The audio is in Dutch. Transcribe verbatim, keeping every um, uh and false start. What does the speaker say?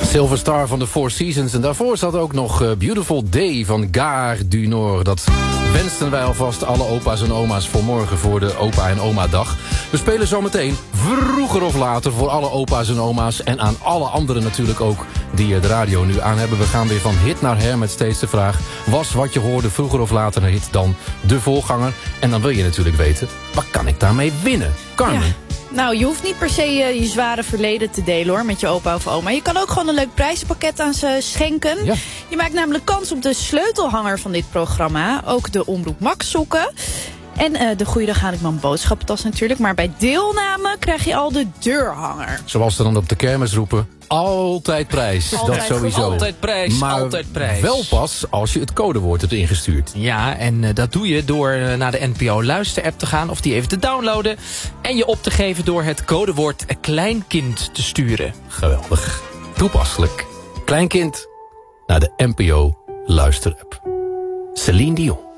Silver Star van de Four Seasons. En daarvoor zat ook nog uh, Beautiful Day van Gare du Nord. Dat wensten wij alvast alle opa's en oma's voor morgen voor de opa en oma dag. We spelen zometeen vroeger of later voor alle opa's en oma's. En aan alle anderen natuurlijk ook die de radio nu aan hebben. We gaan weer van hit naar her met steeds de vraag: was wat je hoorde vroeger of later een hit dan de voorganger? En dan wil je natuurlijk weten, wat kan ik daarmee winnen? Carmen? Ja. Nou, je hoeft niet per se uh, je zware verleden te delen hoor, met je opa of oma. Je kan ook gewoon een leuk prijzenpakket aan ze schenken. Ja. Je maakt namelijk kans op de sleutelhanger van dit programma. Ook de Omroep Max sokken. En uh, de Goeiedag Hanikman boodschappentas natuurlijk. Maar bij deelname krijg je al de deurhanger. Zoals ze dan op de kermis roepen: altijd prijs. Altijd dat sowieso. Altijd prijs, maar altijd prijs. Wel pas als je het codewoord hebt ingestuurd. Ja, en uh, dat doe je door uh, naar de N P O Luister-app te gaan of die even te downloaden. En je op te geven door het codewoord kleinkind te sturen. Geweldig. Toepasselijk. Kleinkind naar de N P O Luister-app. Celine Dion.